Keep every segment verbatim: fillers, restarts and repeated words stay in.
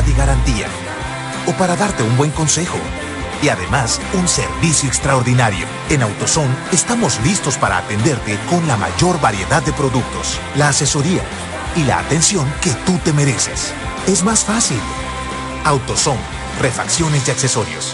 y garantía. O para darte un buen consejo. Y además, un servicio extraordinario. En AutoZone estamos listos para atenderte con la mayor variedad de productos, la asesoría y la atención que tú te mereces. Es más fácil. AutoZone, refacciones y accesorios.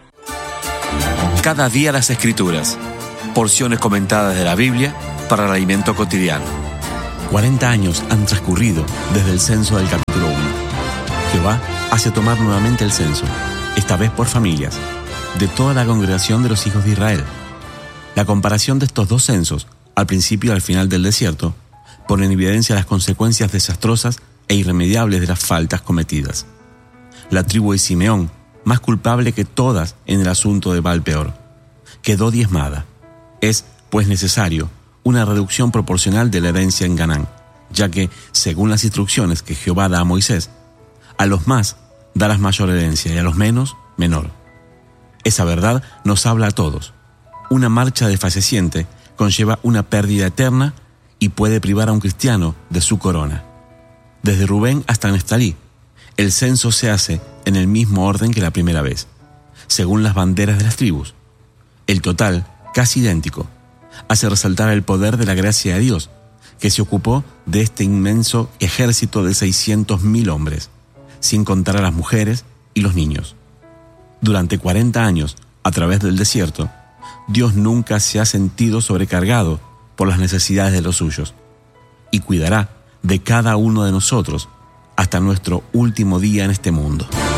Cada día las Escrituras, porciones comentadas de la Biblia para el alimento cotidiano. cuarenta años han transcurrido desde el censo del capítulo uno. Jehová hace tomar nuevamente el censo, esta vez por familias, de toda la congregación de los hijos de Israel. La comparación de estos dos censos, al principio y al final del desierto, pone en evidencia las consecuencias desastrosas e irremediables de las faltas cometidas. La tribu de Simeón, más culpable que todas en el asunto de Baal-peor, quedó diezmada. Es, pues, necesario una reducción proporcional de la herencia en Canaán, ya que, según las instrucciones que Jehová da a Moisés, a los más darás mayor herencia y a los menos, menor. Esa verdad nos habla a todos. Una marcha desfalleciente conlleva una pérdida eterna y puede privar a un cristiano de su corona. Desde Rubén hasta Neftalí, el censo se hace en el mismo orden que la primera vez, según las banderas de las tribus. El total, casi idéntico, hace resaltar el poder de la gracia de Dios, que se ocupó de este inmenso ejército de seiscientos mil hombres, sin contar a las mujeres y los niños. Durante cuarenta años, a través del desierto, Dios nunca se ha sentido sobrecargado por las necesidades de los suyos, y cuidará de cada uno de nosotros hasta nuestro último día en este mundo.